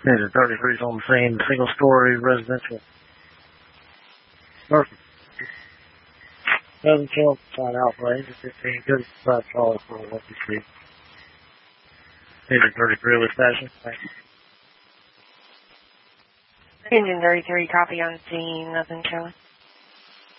Engine 33 is on the scene, single-story residential. Murphy. Doesn't show up side Alpha, Engine 15, good side Charlie for what you see. Engine 33 with station. Thanks. Engine 33, copy on scene, nothing showing.